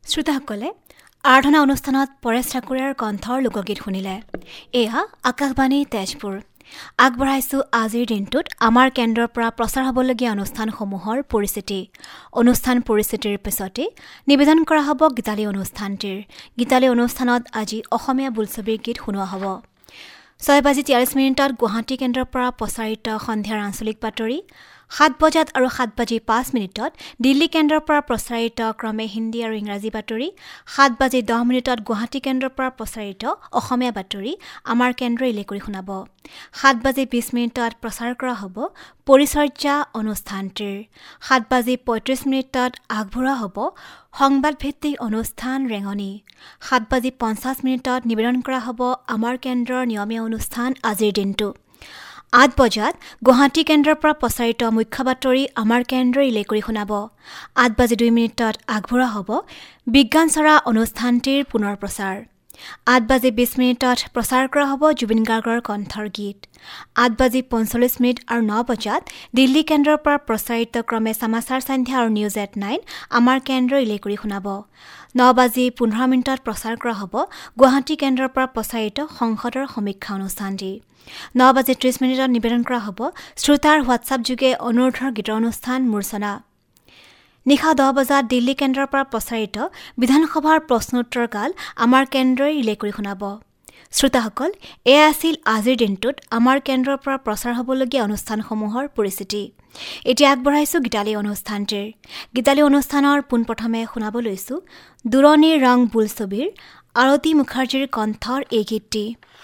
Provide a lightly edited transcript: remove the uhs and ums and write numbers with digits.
শ্ৰোতাসকলে আৰাধনা অনুষ্ঠানত পৰেশ ঠাকুৰীয়াৰ কণ্ঠৰ লোকগীত শুনিলে। এয়া আকাশবাণী তেজপুৰ। আগবঢ়াইছোঁ আজিৰ দিনটোত আমাৰ কেন্দ্ৰৰ পৰা প্ৰচাৰ হ'বলগীয়া অনুষ্ঠানসমূহৰ পৰিচিতি। অনুষ্ঠান পৰিচিতিৰ পিছতে নিবেদন কৰা হ'ব গীতালী অনুষ্ঠানটিৰ। গীতালী অনুষ্ঠানত আজি অসমীয়া বোলছবিৰ গীত শুনোৱা হ'ব। 6:43 গুৱাহাটী কেন্দ্ৰৰ পৰা প্ৰচাৰিত সন্ধিয়াৰ আঞ্চলিক বাতৰি, 7 বজাত আৰু 7:05 দিল্লী কেন্দ্ৰৰ পৰা প্ৰচাৰিত ক্ৰমে হিন্দী আৰু ইংৰাজী বাতৰি, 7:10 গুৱাহাটী কেন্দ্ৰৰ পৰা প্ৰচাৰিত অসমীয়া বাতৰি আমাৰ কেন্দ্ৰই ৰিলে কৰি শুনাব। 7:20 প্ৰচাৰ কৰা হ'ব পৰিচৰ্যা অনুষ্ঠানটিৰ। 7:35 আগবঢ়োৱা হ'ব সংবাদভিত্তিক অনুষ্ঠান ৰেঙনি। 7:50 নিবেদন কৰা হ'ব আমাৰ কেন্দ্ৰৰ নিয়মীয়া অনুষ্ঠান আজিৰ দিনটো। 8 বজাত গুৱাহাটী কেন্দ্ৰৰ পৰা প্ৰচাৰিত মুখ্য বাতৰি আমাৰ কেন্দ্ৰই ৰিলে কৰি শুনাব। 8:02 আগবঢ়োৱা হ'ব বিজ্ঞান চৰা অনুষ্ঠানটিৰ পুনৰ প্ৰচাৰ। 8:20 প্ৰচাৰ কৰা হ'ব জুবিন গাৰ্গৰ কণ্ঠৰ গীত। 8:45 আৰু 9 বজাত দিল্লী কেন্দ্ৰৰ পৰা প্ৰচাৰিত ক্ৰমে সমাচাৰ সন্ধ্যা আৰু নিউজ এট 9 আমাৰ কেন্দ্ৰই ৰিলে কৰি শুনাব। 9:15 প্ৰচাৰ কৰা হ'ব গুৱাহাটী কেন্দ্ৰৰ পৰা প্ৰচাৰিত সংসদৰ সমীক্ষা অনুষ্ঠানটি। 9:30 নিবেদন কৰা হ'ব শ্ৰোতাৰ হোৱাটছআপ যোগে অনুৰোধৰ গীতৰ অনুষ্ঠান মূৰ্ছনা। নিশা 10 বজাত দিল্লী কেন্দ্ৰৰ পৰা প্ৰচাৰিত বিধানসভাৰ প্ৰশ্নোত্তৰ কাল আমাৰ কেন্দ্ৰই ৰিলে কৰি শুনাব। শ্ৰোতাসকল, এয়া আছিল আজিৰ দিনটোত আমাৰ কেন্দ্ৰৰ পৰা প্ৰচাৰ হ'বলগীয়া অনুষ্ঠানসমূহৰ পৰিচিতি। এতিয়া আগবঢ়াইছোঁ গীতালী অনুষ্ঠানটিৰ। গীতালী অনুষ্ঠানৰ পোনপ্ৰথমে শুনাব লৈছোঁ দূৰণিৰ ৰং বোলছবিৰ আৰতী মুখাৰ্জীৰ কণ্ঠৰ এই গীতটি।